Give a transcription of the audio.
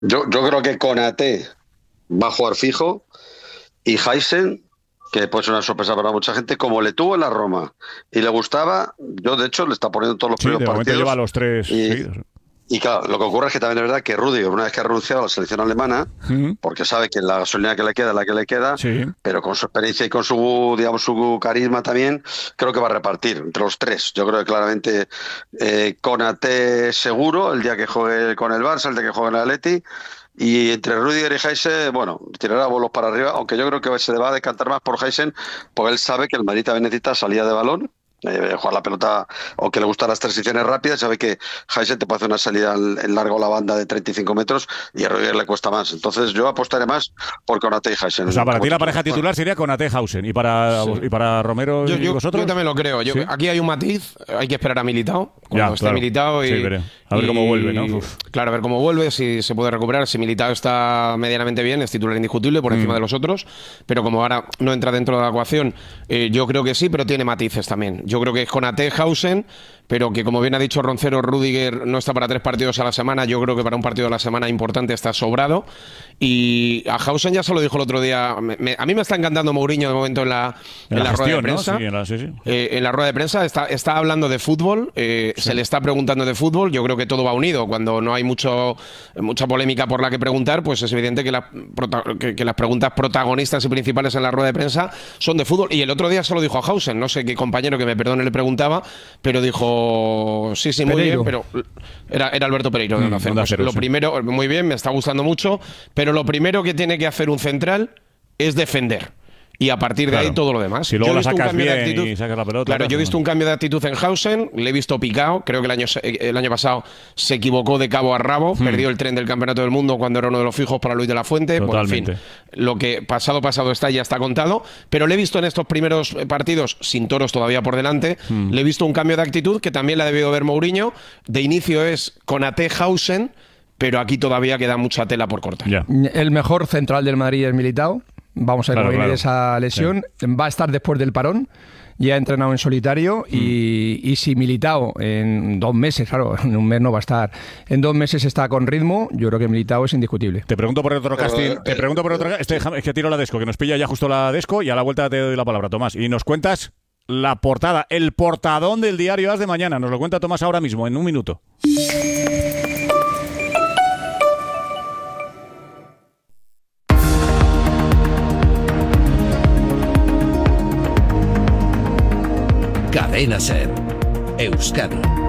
Yo creo que Konaté va a jugar fijo y Heisen, que puede ser una sorpresa para mucha gente, como le tuvo en la Roma y le gustaba, yo de hecho le está poniendo todos los Sí, primeros de momento lleva partidos. los 3 Y, seguidos. y claro, lo que ocurre es que también es verdad que Rudiger, una vez que ha renunciado a la selección alemana, Ujú. porque sabe que la gasolina que le queda es la que le queda, Sí. pero con su experiencia y con su, digamos, su carisma también, creo que va a repartir entre los tres. Yo creo que claramente Konaté seguro, el día que juegue con el Barça, el día que juegue en el Atleti, y entre Rudiger y Heisen, bueno, tirará bolos para arriba, aunque yo creo que se le va a decantar más por Heisen, porque él sabe que el Madrid también necesita salida de balón, jugar la pelota, o que le gustan las transiciones rápidas, sabe que Heisen te puede hacer una salida en largo a la banda de 35 metros y a Rudiger le cuesta más. Entonces yo apostaré más por Konaté y O sea, Heisen. para ti como la pareja titular. titular sería Konaté Hausen. ¿Y para Romero Yo, y yo, vosotros? yo también lo creo. Sí. Aquí hay un matiz. Hay que esperar a Militao. Cuando Ya, esté claro. Militao. Sí, veré. A ver cómo vuelve, ¿no? Uf. Claro, a ver cómo vuelve, si se puede recuperar. Si Militao está medianamente bien, es titular indiscutible por encima de los otros. Pero como ahora no entra dentro de la ecuación, yo creo que sí, pero tiene matices también. Yo creo que es Konaté, Hausen, pero que como bien ha dicho Roncero, Rudiger no está para 3 partidos a la semana. Yo creo que para un partido a la semana importante está sobrado. Y a Hausen ya se lo dijo el otro día. A mí me está encantando Mourinho de momento en la rueda de gestión, ¿no? prensa. Sí, sí. En la rueda de prensa está hablando de fútbol, se le está preguntando de fútbol. Yo creo que todo va unido. Cuando no hay mucha polémica por la que preguntar, pues es evidente que las preguntas protagonistas y principales en la rueda de prensa son de fútbol. Y el otro día se lo dijo a Hausen, no sé qué compañero que me perdone le preguntaba, pero dijo, sí, muy Pereiro. bien, pero era Alberto Pereiro de Onda Cero. Onda Pues Cero, lo sí. primero, muy bien, me está gustando mucho, pero lo primero que tiene que hacer un central es defender. Y a partir de Claro. ahí todo lo demás. Si luego Yo he la visto un sacas cambio de bien actitud. y sacas la pelota, Claro, yo he visto ¿no? un cambio de actitud en Hausen, le he visto picado. Creo que el año pasado se equivocó de cabo a rabo, perdió el tren del campeonato del mundo cuando era uno de los fijos para Luis de la Fuente. Bueno, en fin, Totalmente. lo que pasado está, ya está contado. Pero le he visto en estos primeros partidos, sin toros todavía por delante, le he visto un cambio de actitud que también la ha debido ver Mourinho. De inicio es Konaté, Hausen, pero aquí todavía queda mucha tela por cortar. Ya. El mejor central del Madrid es Militao. Vamos a ver Claro, cómo viene claro. esa lesión. Va a estar después del parón. Ya ha entrenado en solitario y si Militao en 2 meses, claro, en un mes no va a estar, en 2 meses está con ritmo, yo creo que Militao es indiscutible. Te pregunto por otro casting. Pero, Te pregunto por otro casting. Es que tiro la Desco, que nos pilla ya justo la Desco y a la vuelta te doy la palabra, Tomás. Y nos cuentas la portada, el portadón del diario AS de mañana. Nos lo cuenta Tomás ahora mismo, en un minuto. Cadena Ser. Euskadi.